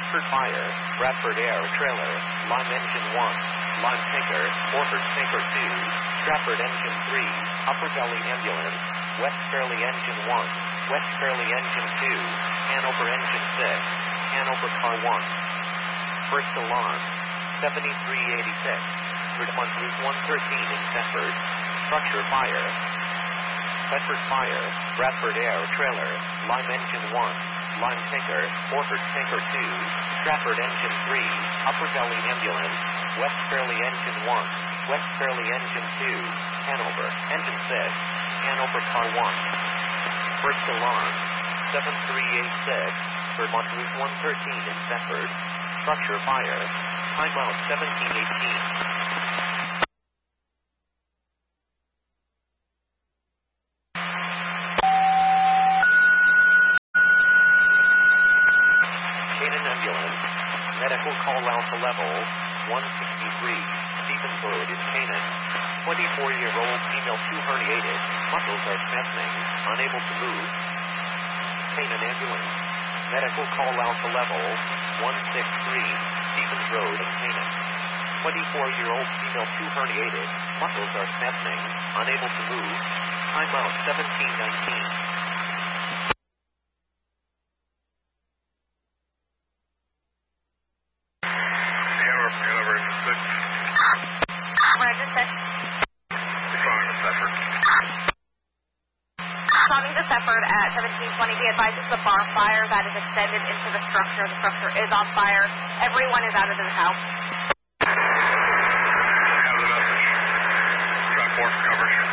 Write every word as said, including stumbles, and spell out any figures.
Bedford Fire, Bradford Air Trailer, Lime Engine one, Lime Tanker, Orford Tanker two, Stratford Engine three, Upper Valley Ambulance, West Fairley Engine one, West Fairley Engine two, Hanover Engine six, Hanover Car one. First alarm, seventy-three eighty-six, Redmond Route one thirteen in Bedford. Structure fire. Bedford Fire, Bradford Air Trailer, Lime Engine one, Lime Tanker, Orford Tanker two, Stratford Engine three, Upper Valley Ambulance, West Fairley Engine one, West Fairley Engine two, Hanover, Engine six, Hanover Car one. First alarm, seven three eight six, Vermont Route one thirteen in Bedford. Structure fire. Timeout seventeen eighteen. Medical call out to level one sixty-three, Stevens Road in Canaan. twenty-four-year-old female too herniated, muscles are spasming, unable to move. Canaan ambulance. Medical call out to level one sixty-three, Stevens Road in Canaan. twenty-four-year-old female too herniated, muscles are spasming, unable to move. Timeout seventeen nineteen. At seventeen twenty, be advised it's a bar fire that is extended into the structure. The structure is on fire. Everyone is out of the house. Have the message. Track four for coverage.